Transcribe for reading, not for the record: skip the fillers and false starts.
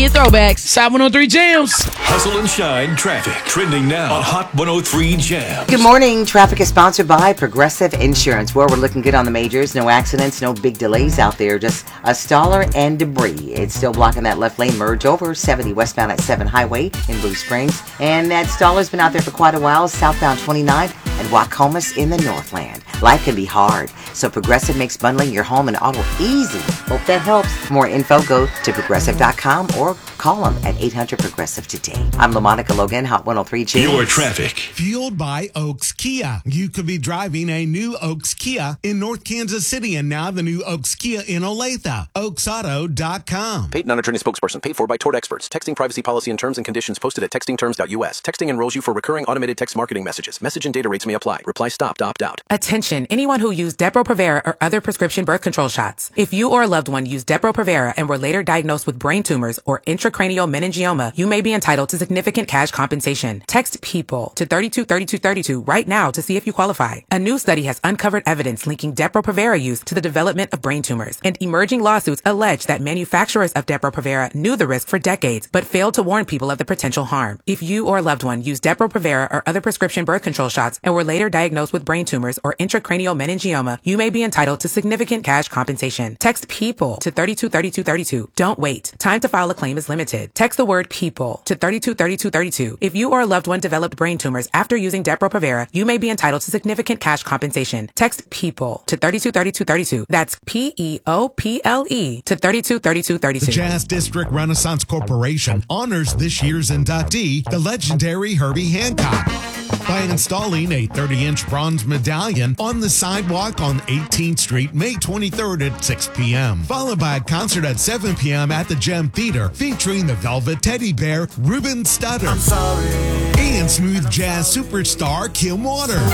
immediate throwbacks. Side 103 Jams. Hustle and shine traffic. Trending now on Hot 103 Jams. Good morning. Traffic is sponsored by Progressive Insurance. Well, we're looking good on the majors. No accidents, no big delays out there. Just a staller and debris. It's still blocking that left lane merge over 70 westbound at 7 Highway in Blue Springs. And that staller's been out there for quite a while. Southbound 29 and Wacomas in the Northland. Life can be hard, so Progressive makes bundling your home and auto easy. Hope that helps. For more info, go to progressive.com or call them at 800-PROGRESSIVE today. I'm LaMonica Logan, Hot 103 Jams. Your traffic. Fueled by Oaks Kia. You could be driving a new Oaks Kia in North Kansas City, and now the new Oaks Kia in Olathe. OaksAuto.com. Paid non-attorney spokesperson paid for by tort experts. Texting privacy policy and terms and conditions posted at textingterms.us. Texting enrolls you for recurring automated text marketing messages. Message and data rates may apply. Reply stop to opt out. Attention, anyone who used Depo-Provera or other prescription birth control shots. If you or a loved one used Depo-Provera and were later diagnosed with brain tumors or intracranial meningioma, you may be entitled to significant cash compensation. Text PEOPLE to 323232 right now to see if you qualify. A new study has uncovered evidence linking Depo-Provera use to the development of brain tumors, and emerging lawsuits allege that manufacturers of Depo-Provera knew the risk for decades but failed to warn people of the potential harm. If you or a loved one used Depo-Provera or other prescription birth control shots and were later diagnosed with brain tumors or intracranial meningioma, you may be entitled to significant cash compensation. Text PEOPLE to 323232. Don't wait. Time to file a claim is limited. Text the word PEOPLE to 323232. If you or a loved one developed brain tumors after using Depo-Provera, you may be entitled to significant cash compensation. Text PEOPLE to 323232. That's PEOPLE to 323232. The Jazz District Renaissance Corporation honors this year's inductee, the legendary Herbie Hancock, by installing a 30-inch bronze medallion on the sidewalk on 18th Street, May 23rd at 6 p.m., followed by a concert at 7 p.m. at the Gem Theater featuring the Velvet Teddy Bear, Ruben Studdard, and smooth jazz superstar Kim Waters.